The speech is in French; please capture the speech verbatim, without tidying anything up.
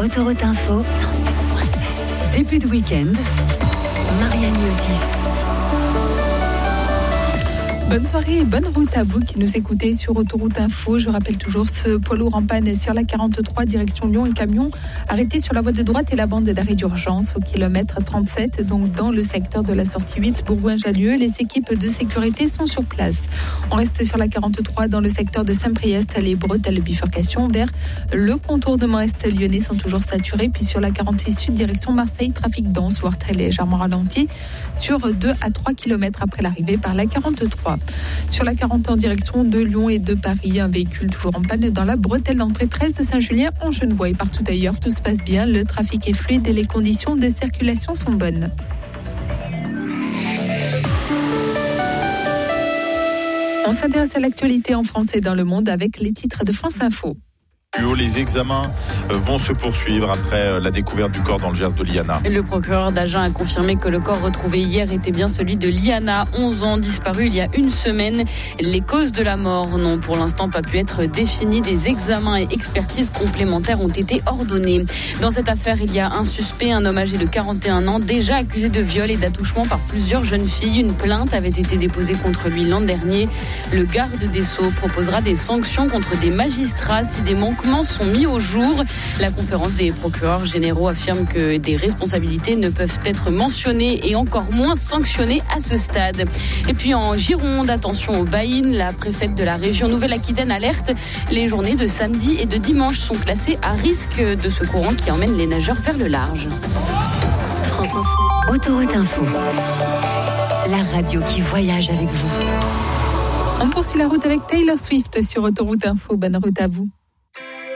Autoroute Info, cent sept virgule sept. Début de week-end, Marianne Yotis. Bonne soirée et bonne route à vous qui nous écoutez sur Autoroute Info. Je rappelle toujours ce poids lourd en panne sur la quarante-trois direction Lyon. Un camion arrêté sur la voie de droite et la bande d'arrêt d'urgence au kilomètre trente-sept, donc dans le secteur de la sortie huit Bourgoin-Jallieu. Les équipes de sécurité sont sur place. On reste sur la quarante-trois dans le secteur de Saint-Priest. Les bretelles de bifurcation vers le contournement est lyonnais sont toujours saturées. Puis sur la quarante-six sud direction Marseille, trafic dense voire très légèrement ralenti sur deux à trois kilomètres après l'arrivée par la quarante-trois. Sur la quarante en direction de Lyon et de Paris, un véhicule toujours en panne dans la bretelle d'entrée treize de Saint-Julien en Genevois. Et partout ailleurs, tout se passe bien, le trafic est fluide et les conditions de circulation sont bonnes. On s'intéresse à l'actualité en France et dans le monde avec les titres de France Info. Les examens vont se poursuivre après la découverte du corps dans le Gers de Liana. Le procureur d'Agen a confirmé que le corps retrouvé hier était bien celui de Liana, onze ans, disparu il y a une semaine. Les causes de la mort n'ont pour l'instant pas pu être définies. Des examens et expertises complémentaires ont été ordonnés. Dans cette affaire, il y a un suspect, un homme âgé de quarante et un ans, déjà accusé de viol et d'attouchement par plusieurs jeunes filles. Une plainte avait été déposée contre lui l'an dernier. Le garde des Sceaux proposera des sanctions contre des magistrats si des manquements sont mis au jour. La conférence des procureurs généraux affirme que des responsabilités ne peuvent être mentionnées et encore moins sanctionnées à ce stade. Et puis en Gironde, attention aux baïnes. La préfète de la région Nouvelle-Aquitaine alerte. Les journées de samedi et de dimanche sont classées à risque de ce courant qui emmène les nageurs vers le large. France Info. Autoroute Info. La radio qui voyage avec vous. On poursuit la route avec Taylor Swift sur Autoroute Info. Bonne route à vous.